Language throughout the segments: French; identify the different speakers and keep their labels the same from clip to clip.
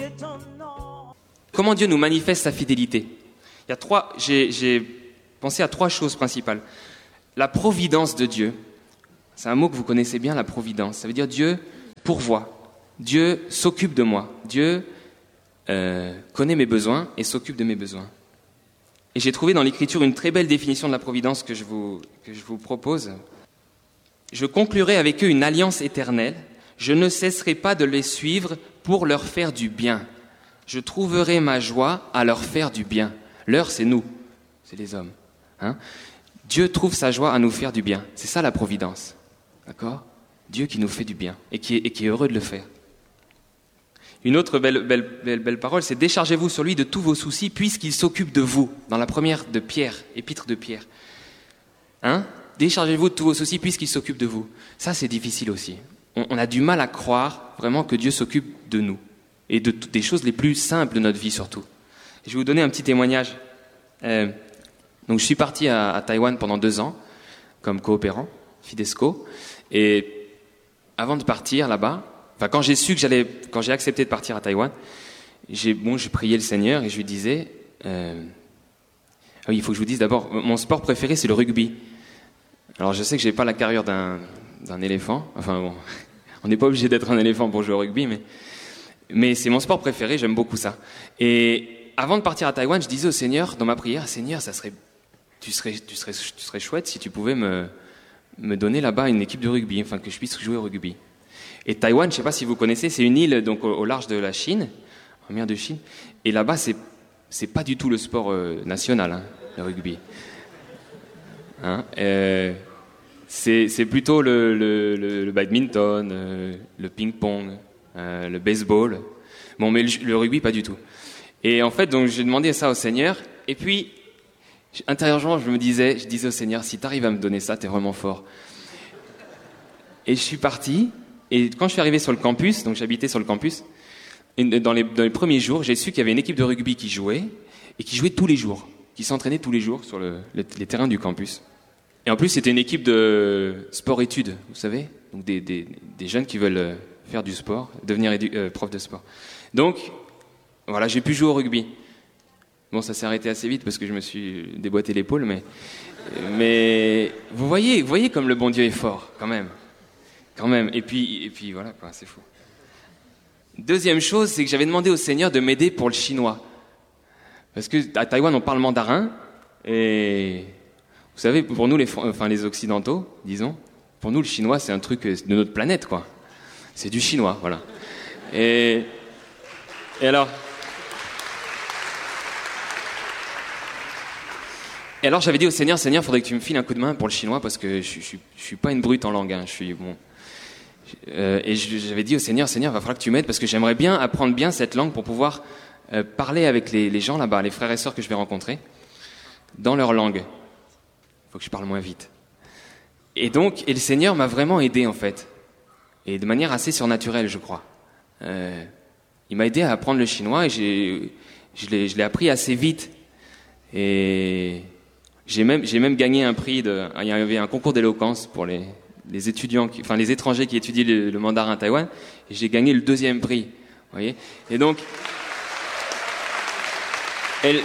Speaker 1: Comment Dieu nous manifeste sa fidélité? J'ai pensé à 3 choses principales. La providence de Dieu, c'est un mot que vous connaissez bien, la providence. Ça veut dire Dieu pourvoit, Dieu s'occupe de moi, Dieu connaît mes besoins et s'occupe de mes besoins. Et j'ai trouvé dans l'Écriture une très belle définition de la providence que je vous propose. Je conclurai avec eux une alliance éternelle. Je ne cesserai pas de les suivre pour leur faire du bien. Je trouverai ma joie à leur faire du bien. Leur, c'est nous, c'est les hommes. Hein? Dieu trouve sa joie à nous faire du bien. C'est ça la providence. D'accord? Dieu qui nous fait du bien et qui est heureux de le faire. Une autre belle parole, c'est « Déchargez-vous sur lui de tous vos soucis puisqu'il s'occupe de vous » dans la première de Pierre, épître de Pierre. Hein? Déchargez-vous de tous vos soucis puisqu'il s'occupe de vous. Ça, c'est difficile aussi. On a du mal à croire vraiment que Dieu s'occupe de nous et des choses les plus simples de notre vie surtout. Et je vais vous donner un petit témoignage. Donc, je suis parti à Taïwan pendant 2 ans comme coopérant, Fidesco. Et avant de partir là-bas, quand j'ai accepté de partir à Taïwan, j'ai prié le Seigneur et je lui disais, oui, il faut que je vous dise d'abord, mon sport préféré c'est le rugby. Alors je sais que j'ai pas la carrure d'un éléphant, enfin bon, on n'est pas obligé d'être un éléphant pour jouer au rugby, mais c'est mon sport préféré, j'aime beaucoup ça. Et avant de partir à Taïwan, je disais au Seigneur, dans ma prière, Seigneur, tu serais chouette si tu pouvais me donner là-bas une équipe de rugby, enfin que je puisse jouer au rugby. Et Taïwan, je ne sais pas si vous connaissez, c'est une île donc au large de la Chine, en mer de Chine. Et là-bas, c'est pas du tout le sport national, hein, le rugby. Hein, c'est plutôt le badminton, le ping-pong, le baseball. Bon, mais le rugby, pas du tout. Et en fait, donc j'ai demandé ça au Seigneur. Et puis, intérieurement, je disais au Seigneur, si tu arrives à me donner ça, tu es vraiment fort. Et je suis parti. Et quand je suis arrivé sur le campus, donc j'habitais sur le campus, dans les premiers jours, j'ai su qu'il y avait une équipe de rugby qui jouait, et qui jouait tous les jours, qui s'entraînait tous les jours sur les terrains du campus. Et en plus, c'était une équipe de sport-études, vous savez, donc des jeunes qui veulent faire du sport, devenir prof de sport. Donc, voilà, j'ai pu jouer au rugby. Bon, ça s'est arrêté assez vite parce que je me suis déboîté l'épaule, mais vous voyez comme le bon Dieu est fort, quand même. Et puis voilà, quoi, c'est fou. Deuxième chose, c'est que j'avais demandé au Seigneur de m'aider pour le chinois. Parce que à Taïwan, on parle mandarin. Et vous savez, pour nous, les Occidentaux, disons, pour nous, le chinois, c'est un truc de notre planète, quoi. C'est du chinois, voilà. Et alors... Et alors, j'avais dit au Seigneur, faudrait que tu me files un coup de main pour le chinois parce que je suis pas une brute en langue, hein, je suis bon... Et j'avais dit au Seigneur, va falloir que tu m'aides parce que j'aimerais bien apprendre bien cette langue pour pouvoir parler avec les gens là-bas, les frères et sœurs que je vais rencontrer, dans leur langue. Il faut que je parle moins vite. Et le Seigneur m'a vraiment aidé en fait, et de manière assez surnaturelle, je crois. Il m'a aidé à apprendre le chinois et je l'ai appris assez vite. Et j'ai même gagné un prix il y avait un concours d'éloquence pour les étudiants, les étrangers qui étudient le mandarin à Taïwan, et j'ai gagné le 2e prix, vous voyez. Et donc, vous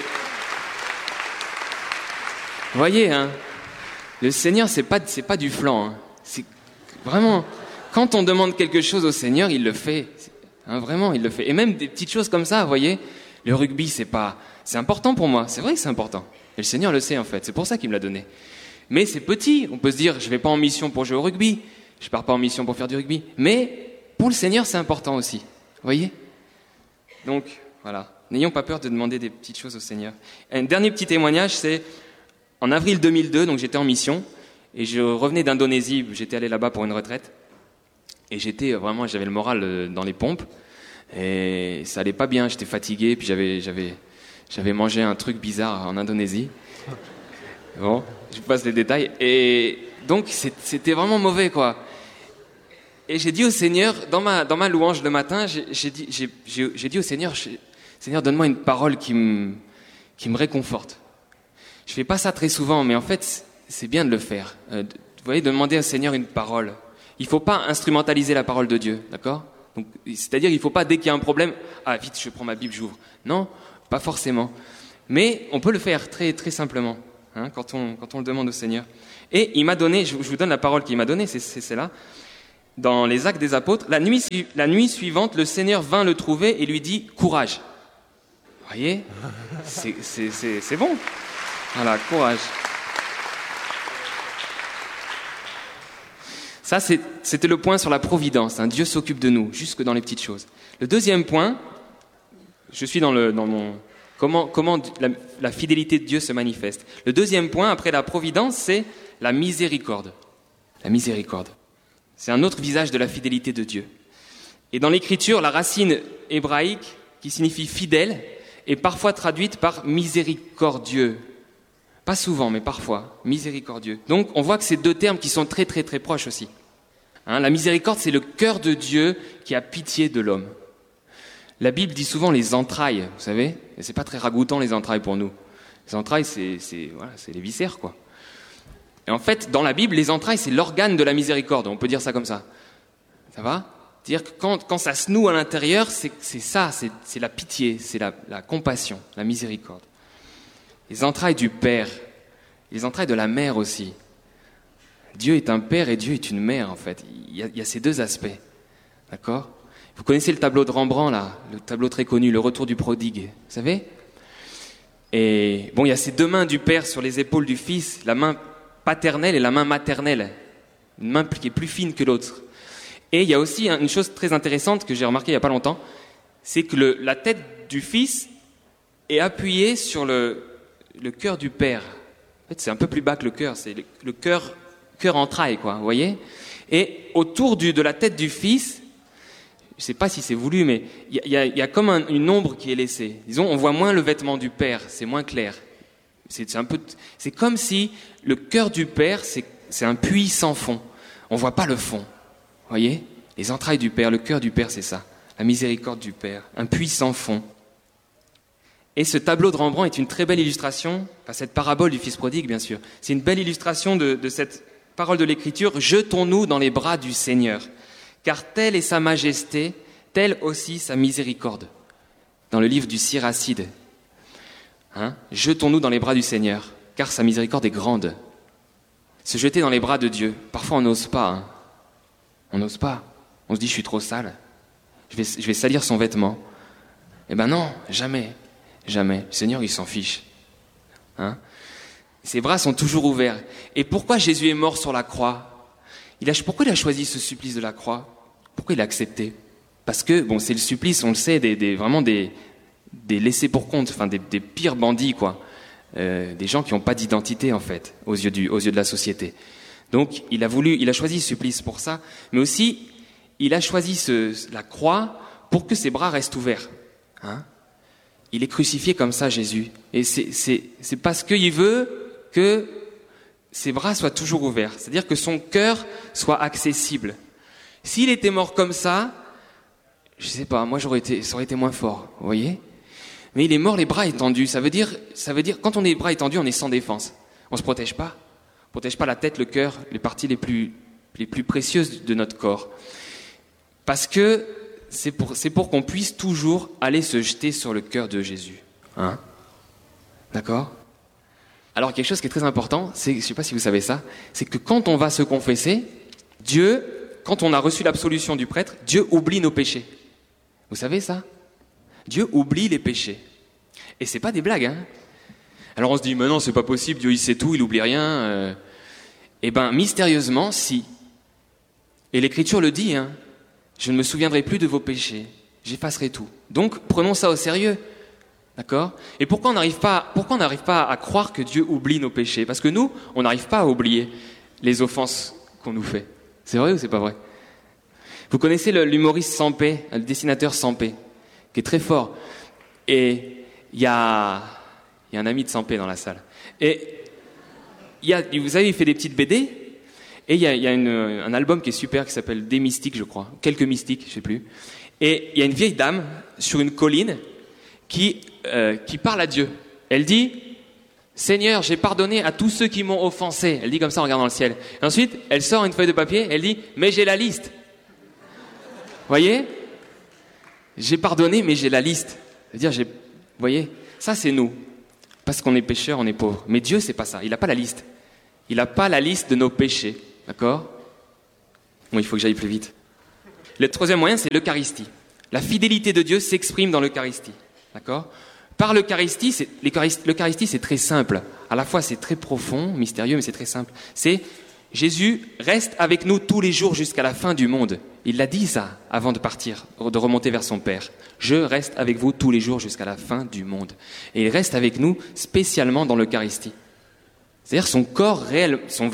Speaker 1: voyez, hein, le Seigneur, c'est pas du flan, hein. C'est vraiment, quand on demande quelque chose au Seigneur, il le fait, hein, vraiment, il le fait. Et même des petites choses comme ça, vous voyez, le rugby, c'est important pour moi, c'est vrai que c'est important. Et le Seigneur le sait en fait, c'est pour ça qu'il me l'a donné. Mais c'est petit, on peut se dire, je vais pas en mission pour jouer au rugby, je pars pas en mission pour faire du rugby, mais pour le Seigneur, c'est important aussi, vous voyez. Donc, voilà, n'ayons pas peur de demander des petites choses au Seigneur. Un dernier petit témoignage, c'est en avril 2002, donc j'étais en mission, et je revenais d'Indonésie, j'étais allé là-bas pour une retraite, et j'avais le moral dans les pompes, et ça allait pas bien, j'étais fatigué, puis j'avais mangé un truc bizarre en Indonésie. Bon, je vous passe les détails. Et donc, c'était vraiment mauvais, quoi. Et j'ai dit au Seigneur, dans ma louange le matin, j'ai dit au Seigneur, Seigneur, donne-moi une parole qui me réconforte. Je fais pas ça très souvent, mais en fait, c'est bien de le faire. Vous voyez, de demander au Seigneur une parole. Il faut pas instrumentaliser la parole de Dieu, d'accord ? Donc, c'est-à-dire, il ne faut pas, dès qu'il y a un problème, ah, vite, je prends ma Bible, j'ouvre. Non, pas forcément. Mais on peut le faire très, très simplement, hein, quand on le demande au Seigneur. Et il m'a donné, je vous donne la parole qu'il m'a donnée, c'est celle-là. Dans les Actes des Apôtres, la nuit suivante, le Seigneur vint le trouver et lui dit « Courage ». Vous voyez, c'est bon. Voilà, courage. Ça, c'était le point sur la providence. Hein. Dieu s'occupe de nous, jusque dans les petites choses. Le deuxième point, je suis dans mon... Comment la fidélité de Dieu se manifeste. Le deuxième point, après la providence, c'est la miséricorde. La miséricorde. C'est un autre visage de la fidélité de Dieu. Et dans l'Écriture, la racine hébraïque, qui signifie fidèle, est parfois traduite par miséricordieux. Pas souvent, mais parfois, miséricordieux. Donc, on voit que c'est deux termes qui sont très, très, très proches aussi. Hein, la miséricorde, c'est le cœur de Dieu qui a pitié de l'homme. La Bible dit souvent les entrailles, vous savez, et c'est pas très ragoûtant les entrailles pour nous. Les entrailles, c'est les viscères, quoi. Et en fait, dans la Bible, les entrailles, c'est l'organe de la miséricorde, on peut dire ça comme ça. Ça va ? C'est-à-dire que quand ça se noue à l'intérieur, c'est ça, c'est la pitié, c'est la compassion, la miséricorde. Les entrailles du Père, les entrailles de la mère aussi. Dieu est un père et Dieu est une mère, en fait. Il y a ces deux aspects. D'accord ? Vous connaissez le tableau de Rembrandt, là, le tableau très connu, Le Retour du prodigue, vous savez ? Et bon, il y a ces deux mains du Père sur les épaules du Fils, la main paternelle et la main maternelle. Une main qui est plus fine que l'autre. Et il y a aussi une chose très intéressante que j'ai remarquée il n'y a pas longtemps, c'est que la tête du Fils est appuyée sur le cœur du Père. En fait, c'est un peu plus bas que le cœur, c'est le cœur entraille, quoi, vous voyez ? Et autour de la tête du Fils, je ne sais pas si c'est voulu, mais il y a comme une ombre qui est laissée. Disons, on voit moins le vêtement du Père, c'est moins clair. C'est comme si le cœur du Père, c'est un puits sans fond. On ne voit pas le fond. Vous voyez ? Les entrailles du Père, le cœur du Père, c'est ça. La miséricorde du Père, un puits sans fond. Et ce tableau de Rembrandt est une très belle illustration, enfin cette parabole du Fils prodigue, bien sûr. C'est une belle illustration de cette parole de l'Écriture. « Jetons-nous dans les bras du Seigneur, car telle est sa majesté, telle aussi sa miséricorde. » Dans le livre du Siracide. Hein ? Jetons-nous dans les bras du Seigneur, car sa miséricorde est grande. Se jeter dans les bras de Dieu, parfois on n'ose pas. Hein. On n'ose pas. On se dit, je suis trop sale. Je vais salir son vêtement. Eh ben non, jamais. Jamais. Le Seigneur, il s'en fiche. Hein ? Ses bras sont toujours ouverts. Et pourquoi Jésus est mort sur la croix ? Pourquoi il a choisi ce supplice de la croix ? Pourquoi il a accepté ? Parce que, bon, c'est le supplice, on le sait, vraiment des laissés pour compte, enfin des pires bandits, quoi. Des gens qui n'ont pas d'identité, en fait, aux yeux de la société. Donc, il a choisi ce supplice pour ça, mais aussi, il a choisi la croix pour que ses bras restent ouverts. Hein ? Il est crucifié comme ça, Jésus. Et c'est parce qu'il veut que ses bras soient toujours ouverts. C'est-à-dire que son cœur soit accessible. S'il était mort comme ça, je sais pas, moi ça aurait été moins fort, vous voyez ? Mais il est mort les bras étendus. Ça veut dire, quand on est les bras étendus, on est sans défense. On se protège pas. On protège pas la tête, le cœur, les parties les plus précieuses de notre corps. Parce que c'est pour qu'on puisse toujours aller se jeter sur le cœur de Jésus. Hein ? D'accord ? Alors quelque chose qui est très important, je ne sais pas si vous savez ça, c'est que quand on va se confesser, Dieu, quand on a reçu l'absolution du prêtre, Dieu oublie nos péchés. Vous savez ça ? Dieu oublie les péchés. Et c'est pas des blagues, hein ? Alors on se dit, mais non, c'est pas possible, Dieu il sait tout, il oublie rien. Eh ben, mystérieusement, si. Et l'Écriture le dit, hein. Je ne me souviendrai plus de vos péchés, j'effacerai tout. Donc, prenons ça au sérieux. D'accord ? Et pourquoi on n'arrive pas à croire que Dieu oublie nos péchés ? Parce que nous, on n'arrive pas à oublier les offenses qu'on nous fait. C'est vrai ou c'est pas vrai ? Vous connaissez l'humoriste Sampé, le dessinateur Sampé, qui est très fort. Et il y a un ami de Sampé dans la salle. Et vous savez, il fait des petites BD. Et il y a un album qui est super, qui s'appelle Des Mystiques, je crois. Quelques Mystiques, je sais plus. Et il y a une vieille dame sur une colline qui parle à Dieu. Elle dit « Seigneur, j'ai pardonné à tous ceux qui m'ont offensé. » Elle dit comme ça en regardant le ciel. Et ensuite, elle sort une feuille de papier, elle dit « Mais j'ai la liste. » Voyez ? J'ai pardonné, mais j'ai la liste. C'est-à-dire, vous voyez, ça c'est nous. Parce qu'on est pécheurs, on est pauvres. Mais Dieu, c'est pas ça. Il n'a pas la liste. Il n'a pas la liste de nos péchés. D'accord ? Bon, il faut que j'aille plus vite. Le troisième moyen, c'est l'Eucharistie. La fidélité de Dieu s'exprime dans l'Eucharistie. D'accord ? Par l'Eucharistie, l'Eucharistie, c'est très simple. À la fois, c'est très profond, mystérieux, mais c'est très simple. C'est Jésus reste avec nous tous les jours jusqu'à la fin du monde. Il l'a dit ça avant de partir, de remonter vers son Père. Je reste avec vous tous les jours jusqu'à la fin du monde. Et il reste avec nous spécialement dans l'Eucharistie. C'est-à-dire son corps réel, son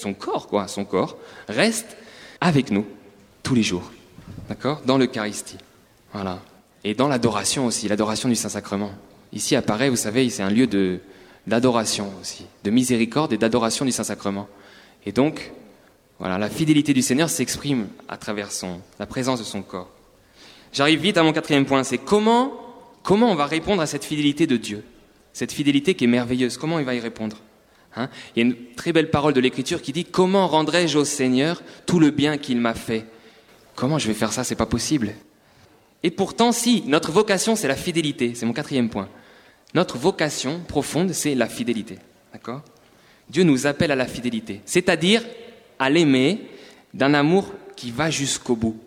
Speaker 1: corps reste avec nous tous les jours. D'accord ? Dans l'Eucharistie. Voilà. Et dans l'adoration aussi, l'adoration du Saint-Sacrement. Ici apparaît, vous savez, c'est un lieu d'adoration aussi, de miséricorde et d'adoration du Saint-Sacrement. Et donc, voilà, la fidélité du Seigneur s'exprime à travers la présence de son corps. J'arrive vite à mon quatrième point, c'est comment on va répondre à cette fidélité de Dieu, cette fidélité qui est merveilleuse, comment il va y répondre ? Il y a une très belle parole de l'Écriture qui dit « Comment rendrai-je au Seigneur tout le bien qu'il m'a fait ?» Comment je vais faire ça ? C'est pas possible. Et pourtant, si, notre vocation, c'est la fidélité, c'est mon quatrième point. Notre vocation profonde, c'est la fidélité. D'accord ? Dieu nous appelle à la fidélité, c'est-à-dire à l'aimer d'un amour qui va jusqu'au bout.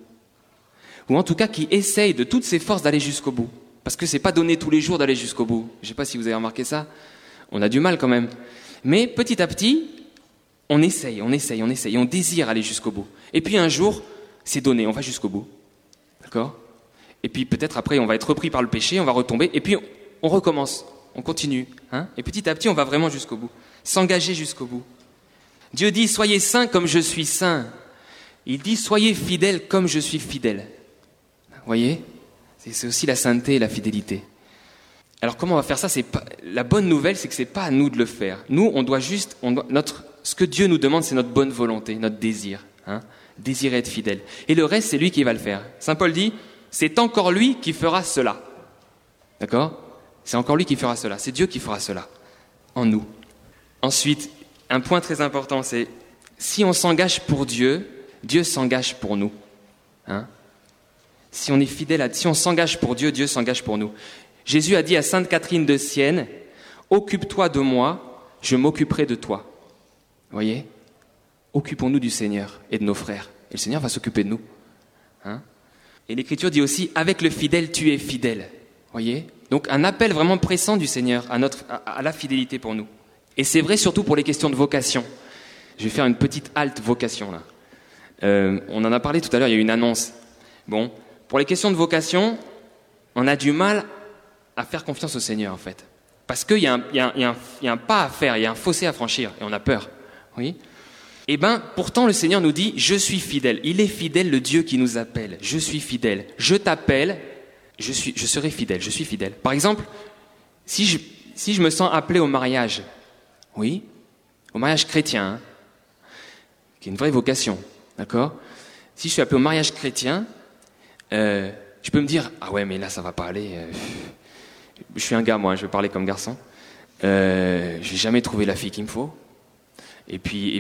Speaker 1: Ou en tout cas qui essaye de toutes ses forces d'aller jusqu'au bout. Parce que c'est pas donné tous les jours d'aller jusqu'au bout. Je sais pas si vous avez remarqué ça. On a du mal quand même. Mais petit à petit, on essaye, on désire aller jusqu'au bout. Et puis un jour, c'est donné, on va jusqu'au bout. D'accord ? Et puis peut-être après, on va être repris par le péché, on va retomber, et puis on recommence, on continue. Et petit à petit, on va vraiment jusqu'au bout. S'engager jusqu'au bout. Dieu dit, soyez saints comme je suis saint. Il dit, soyez fidèles comme je suis fidèle. Vous voyez ? C'est aussi la sainteté et la fidélité. Alors comment on va faire ça ? La bonne nouvelle, c'est que c'est pas à nous de le faire. Nous, ce que Dieu nous demande, c'est notre bonne volonté, notre désir. Désirer être fidèle. Et le reste, c'est lui qui va le faire. Saint Paul dit, c'est encore lui qui fera cela. D'accord ? C'est encore lui qui fera cela. C'est Dieu qui fera cela. En nous. Ensuite, un point très important, c'est si on s'engage pour Dieu, Dieu s'engage pour nous. Si on est fidèle si on s'engage pour Dieu, Dieu s'engage pour nous. Jésus a dit à Sainte Catherine de Sienne, « Occupe-toi de moi, je m'occuperai de toi. » Vous voyez ? Occupons-nous du Seigneur et de nos frères. Et le Seigneur va s'occuper de nous. Et l'Écriture dit aussi, « Avec le fidèle, tu es fidèle. » Vous voyez ? Donc un appel vraiment pressant du Seigneur à la fidélité pour nous. Et c'est vrai surtout pour les questions de vocation. Je vais faire une petite halte vocation là. On en a parlé tout à l'heure, il y a eu une annonce. Bon, pour les questions de vocation, on a du mal à faire confiance au Seigneur en fait. Parce qu'il y a un pas à faire, il y a un fossé à franchir et on a peur. Oui. Et pourtant le Seigneur nous dit, je suis fidèle. Il est fidèle, le Dieu qui nous appelle. Je suis fidèle. Je t'appelle, je serai fidèle, je suis fidèle. Par exemple, si je me sens appelé au mariage, oui, au mariage chrétien, qui est une vraie vocation, d'accord ? Si je suis appelé au mariage chrétien, je peux me dire, ah ouais, mais là ça va pas aller. Je suis un gars, moi, je vais parler comme garçon. J'ai jamais trouvé la fille qu'il me faut. Et puis,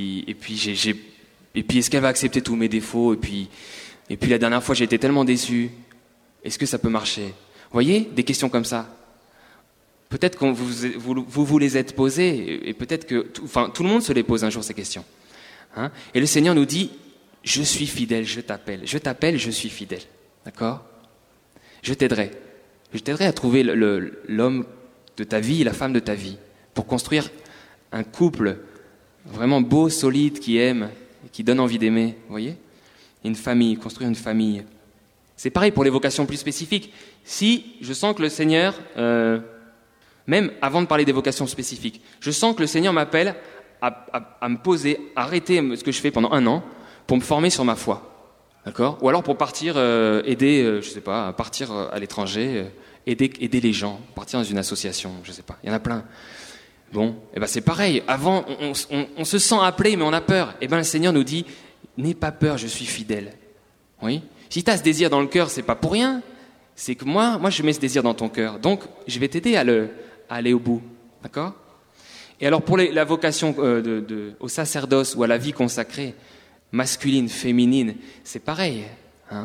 Speaker 1: est-ce qu'elle va accepter tous mes défauts ? Et puis la dernière fois, j'ai été tellement déçu. Est-ce que ça peut marcher ? Vous voyez, des questions comme ça. Peut-être que vous les êtes posées, et peut-être que tout le monde se les pose un jour, ces questions. Et le Seigneur nous dit, je suis fidèle, je t'appelle, je suis fidèle. D'accord ? Je t'aiderai. Je t'aiderai à trouver l'homme de ta vie, la femme de ta vie, pour construire un couple vraiment beau, solide, qui aime, qui donne envie d'aimer. Vous voyez ? Une famille, construire une famille. C'est pareil pour les vocations plus spécifiques. Si je sens que le Seigneur... Même avant de parler des vocations spécifiques, je sens que le Seigneur m'appelle à me poser, à arrêter ce que je fais pendant 1 an pour me former sur ma foi. D'accord ? Ou alors pour partir aider, à partir à l'étranger, aider les gens, partir dans une association, je sais pas. Il y en a plein. Bon, c'est pareil. Avant, on se sent appelé, mais on a peur. Le Seigneur nous dit, n'aie pas peur, je suis fidèle. Oui ? Si tu as ce désir dans le cœur, c'est pas pour rien. C'est que moi, je mets ce désir dans ton cœur. Donc, je vais t'aider à aller au bout. D'accord ? Et alors, pour la vocation au sacerdoce ou à la vie consacrée, masculine, féminine, c'est pareil.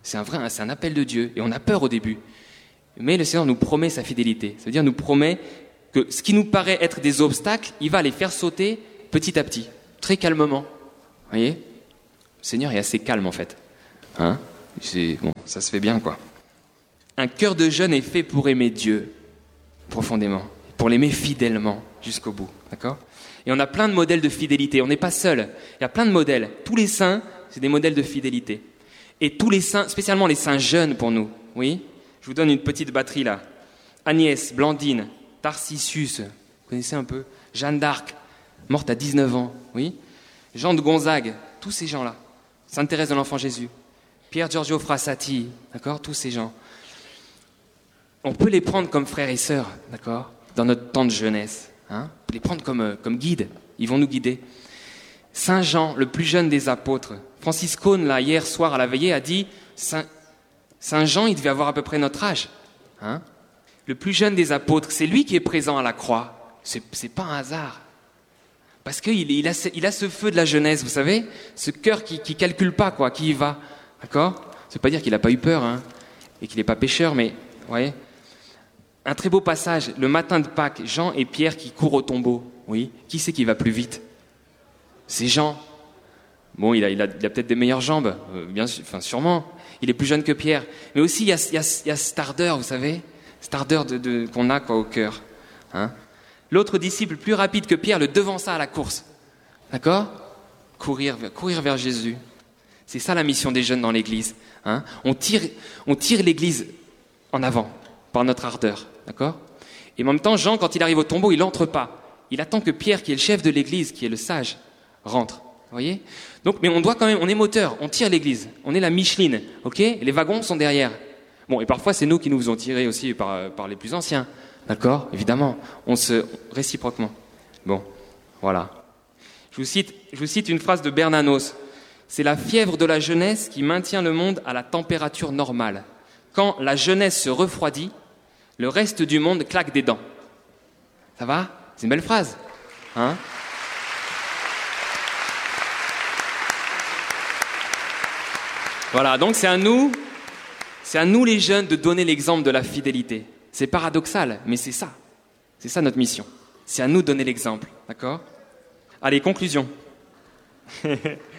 Speaker 1: C'est un appel de Dieu. Et on a peur au début. Mais le Seigneur nous promet sa fidélité. Ça veut dire nous promet que ce qui nous paraît être des obstacles, il va les faire sauter petit à petit, très calmement. Vous voyez ? Le Seigneur est assez calme en fait. Hein ? Bon, ça se fait bien quoi. Un cœur de jeune est fait pour aimer Dieu profondément, pour l'aimer fidèlement jusqu'au bout. D'accord ? Et on a plein de modèles de fidélité. On n'est pas seul. Il y a plein de modèles. Tous les saints, c'est des modèles de fidélité. Et tous les saints, spécialement les saints jeunes pour nous. Oui ? Je vous donne une petite batterie là. Agnès, Blandine, Tarcissus, vous connaissez un peu ? Jeanne d'Arc, morte à 19 ans. Oui ? Jean de Gonzague, tous ces gens-là. Sainte Thérèse de l'Enfant Jésus. Pierre Giorgio Frassati, d'accord ? Tous ces gens. On peut les prendre comme frères et sœurs, d'accord ? Dans notre temps de jeunesse. Hein ? On peut les prendre comme guides. Ils vont nous guider. Saint Jean, le plus jeune des apôtres. Francis Cone, là, hier soir à la veillée, a dit Saint Jean, il devait avoir à peu près notre âge. Hein ? Le plus jeune des apôtres, c'est lui qui est présent à la croix. C'est pas un hasard. Parce qu'il a ce feu de la jeunesse, vous savez ? Ce cœur qui calcule pas, quoi, qui y va. D'accord ? Ça ne veut pas dire qu'il n'a pas eu peur, hein, et qu'il n'est pas pécheur, mais, vous voyez ? Un très beau passage, le matin de Pâques, Jean et Pierre qui courent au tombeau. Oui, qui c'est qui va plus vite ? C'est Jean. Bon, il a peut-être des meilleures jambes, bien sûr, enfin sûrement. Il est plus jeune que Pierre. Mais aussi, il y a cette ardeur, vous savez, cette ardeur qu'on a quoi, au cœur. Hein ? L'autre disciple, plus rapide que Pierre, le devança à la course. D'accord ? Courir vers Jésus. C'est ça la mission des jeunes dans l'Église. Hein ? On tire l'Église en avant par notre ardeur. D'accord ? Et en même temps, Jean, quand il arrive au tombeau, il n'entre pas. Il attend que Pierre, qui est le chef de l'Église, qui est le sage, rentre. Vous voyez ? Donc, mais on doit quand même, on est moteur, on tire l'Église. On est la Micheline, ok ? Les wagons sont derrière. Bon, et parfois, c'est nous qui nous faisons tirer aussi par les plus anciens. D'accord ? Évidemment, réciproquement. Bon, voilà. Je vous cite une phrase de Bernanos. C'est la fièvre de la jeunesse qui maintient le monde à la température normale. Quand la jeunesse se refroidit, le reste du monde claque des dents. Ça va ? C'est une belle phrase. Hein ? Voilà, donc c'est à nous les jeunes de donner l'exemple de la fidélité. C'est paradoxal, mais c'est ça. C'est ça notre mission. C'est à nous de donner l'exemple, d'accord ? Allez, conclusion. Ça va ?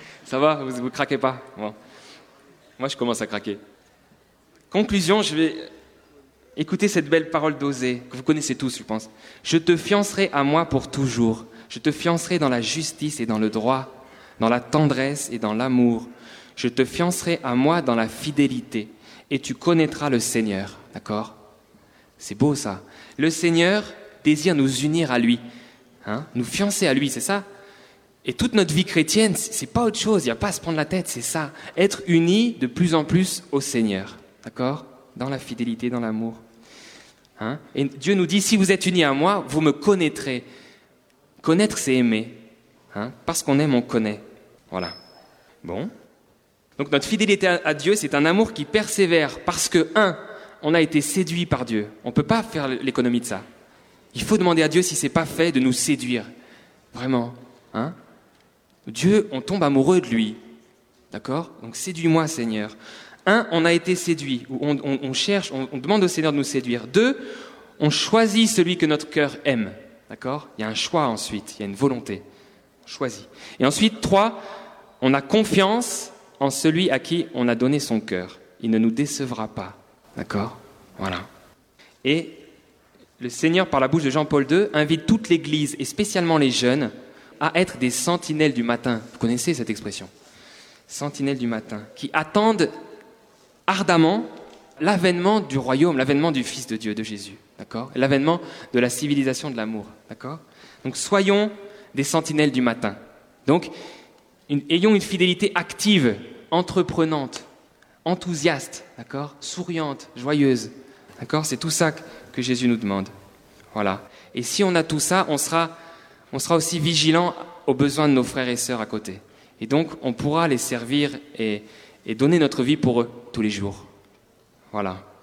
Speaker 1: Vous craquez pas ? Bon. Moi, je commence à craquer. Conclusion, je vais écouter cette belle parole d'Osée, que vous connaissez tous, je pense. Je te fiancerai à moi pour toujours. Je te fiancerai dans la justice et dans le droit, dans la tendresse et dans l'amour. Je te fiancerai à moi dans la fidélité, et tu connaîtras le Seigneur. D'accord ? C'est beau ça. Le Seigneur désire nous unir à lui, hein ? Nous fiancer à lui, c'est ça ? Et toute notre vie chrétienne, c'est pas autre chose, il n'y a pas à se prendre la tête, c'est ça. Être unis de plus en plus au Seigneur. D'accord ? Dans la fidélité, dans l'amour. Hein ? Et Dieu nous dit, si vous êtes unis à moi, vous me connaîtrez. Connaître, c'est aimer. Hein ? Parce qu'on aime, on connaît. Voilà. Bon. Donc notre fidélité à Dieu, c'est un amour qui persévère parce que, on a été séduit par Dieu. On ne peut pas faire l'économie de ça. Il faut demander à Dieu si ce n'est pas fait de nous séduire. Vraiment. Hein ? Dieu, on tombe amoureux de lui. D'accord ? Donc séduis-moi, Seigneur. On a été séduit. On cherche, on demande au Seigneur de nous séduire. 2, on choisit celui que notre cœur aime. D'accord ? Il y a un choix ensuite, il y a une volonté. On choisit. Et ensuite, 3, on a confiance en celui à qui on a donné son cœur. Il ne nous décevra pas. D'accord ? Voilà. Et le Seigneur, par la bouche de Jean-Paul II, invite toute l'Église, et spécialement les jeunes, à être des sentinelles du matin. Vous connaissez cette expression ? Sentinelles du matin, qui attendent ardemment l'avènement du royaume, l'avènement du Fils de Dieu, de Jésus. D'accord ? L'avènement de la civilisation de l'amour. D'accord ? Donc soyons des sentinelles du matin. Donc, ayons une fidélité active, entreprenante, enthousiaste, d'accord ? Souriante, joyeuse. D'accord ? C'est tout ça que Jésus nous demande. Voilà. Et si on a tout ça, on sera aussi vigilant aux besoins de nos frères et sœurs à côté. Et donc, on pourra les servir et donner notre vie pour eux tous les jours. Voilà.